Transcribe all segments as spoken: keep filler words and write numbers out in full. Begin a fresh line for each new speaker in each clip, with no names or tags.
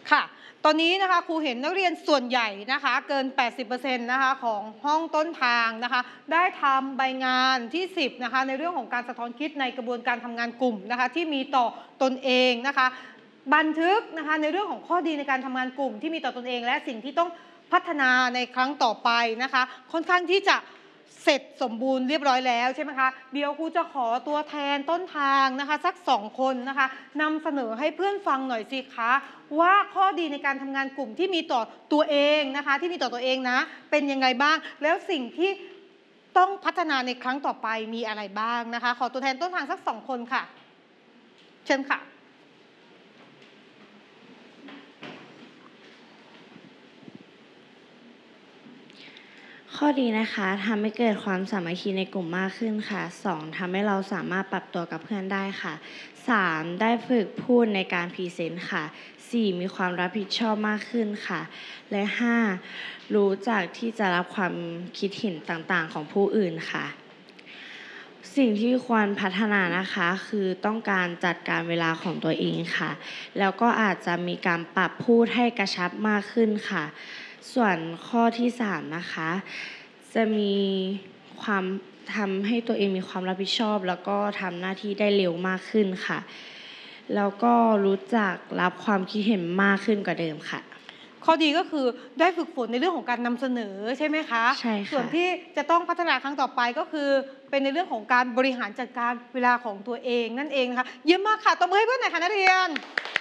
ค่ะตอนนี้นะคะครูเห็นนักเรียนส่วนใหญ่นะคะเกิน แปดสิบเปอร์เซ็นต์ นะคะของห้องต้นทางนะคะได้ทำใบงานที่ สิบ นะคะในเรื่องของการสะท้อนคิดในกระบวนการทำงานกลุ่มนะคะที่มีต่อตนเองนะคะบันทึกนะคะในเรื่องของข้อดีในการทำงานกลุ่มที่มีต่อตนเองและสิ่งที่ต้องพัฒนาในครั้งต่อไปนะคะค่อนข้างที่จะเสร็จสมบูรณ์เรียบร้อยแล้วใช่ไหมคะเดี๋ยวครูจะขอตัวแทนต้นทางนะคะสักสองคนนะคะนำเสนอให้เพื่อนฟังหน่อยสิคะว่าข้อดีในการทำงานกลุ่มที่มีต่อตัวเองนะคะที่มีต่อตัวเองนะเป็นยังไงบ้างแล้วสิ่งที่ต้องพัฒนาในครั้งต่อไปมีอะไรบ้างนะคะขอตัวแทนต้นทางสักสองคนค่ะเชิญค่ะ
ข้อดีนะคะทำให้เกิดความสามัคคีในกลุ่มมากขึ้นค่ะสองทำให้เราสามารถปรับตัวกับเพื่อนได้ค่ะสามได้ฝึกพูดในการพรีเซนต์ค่ะสี่มีความรับผิดชอบมากขึ้นค่ะและห้ารู้จักที่จะรับความคิดเห็นต่างๆของผู้อื่นค่ะสิ่งที่ควรพัฒนานะคะคือต้องการจัดการเวลาของตัวเองค่ะแล้วก็อาจจะมีการปรับพูดให้กระชับมากขึ้นค่ะส่วนข้อที่สามนะคะจะมีความทำให้ตัวเองมีความรับผิดชอบแล้วก็ทำหน้าที่ได้เร็วมากขึ้นค่ะแล้วก็รู้จักรับความคิดเห็นมากขึ้นกว่าเดิมค่ะ
ข้อดีก็คือได้ฝึกฝนในเรื่องของการนำเสนอใช่ไหมคะ
ใช่ค่ะ
ส่วนที่จะต้องพัฒนาครั้งต่อไปก็คือเป็นในเรื่องของการบริหารจัดการเวลาของตัวเองนั่นเองนะคะเยี่ยมมากค่ะตบมือให้เพื่อนหน่อยค่ะนักเรียน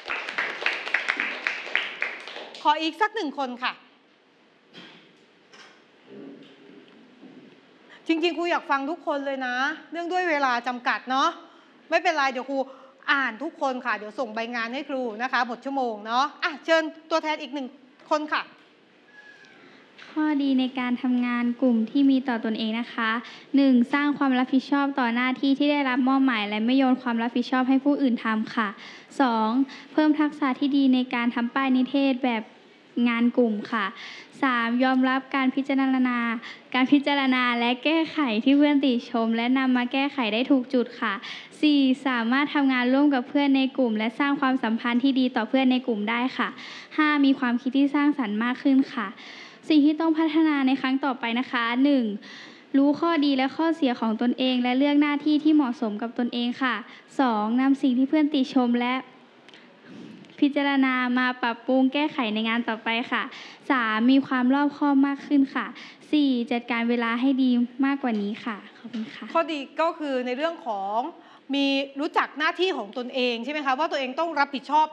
ขออีกสักหนึ่งคนค่ะจริงๆครูอยากฟังทุกคนเลยนะเนื่องด้วยเวลาจำกัดเนาะไม่เป็นไรเดี๋ยวครูอ่านทุกคนค่ะเดี๋ยวส่งใบงานให้ครูนะคะหมดชั่วโมงเนาะอ่ะเชิญตัวแทนอีกหนึ่งคนค่ะ
ข้อดีในการทำงานกลุ่มที่มีต่อตนเองนะคะ หนึ่ง. สร้างความรับผิดชอบต่อหน้าที่ที่ได้รับมอบหมายและไม่โยนความรับผิดชอบให้ผู้อื่นทำค่ะ สอง. เพิ่มทักษะที่ดีในการทำป้ายนิเทศแบบงานกลุ่มค่ะ สาม. ยอมรับการพิจารณาการพิจารณาและแก้ไขที่เพื่อนติชมและนำมาแก้ไขได้ถูกจุดค่ะ สี่. สามารถทำงานร่วมกับเพื่อนในกลุ่มและสร้างความสัมพันธ์ที่ดีต่อเพื่อนในกลุ่มได้ค่ะ ห้า. มีความคิดที่สร้างสรรค์มากขึ้นค่ะสิ่งที่ต้องพัฒนาในครั้งต่อไปนะคะ หนึ่ง. รู้ข้อดีและข้อเสียของตนเองและเลือกหน้าที่ที่เหมาะสมกับตนเองค่ะ สอง. นำสิ่งที่เพื่อนติชมและพิจารณามาปรับปรุงแก้ไขในงานต่อไปค่ะ สาม. มีความรอบคอบมากขึ้นค่ะ สี่. จัดการเวลาให้ดีมากกว่านี้ค่ะขอบคุณค่ะ
ข้อดีก็คือในเรื่องของมีรู้จักหน้าที่ของตนเองใช่ไหมคะว่าตัวเองต้องรับผิดชอบ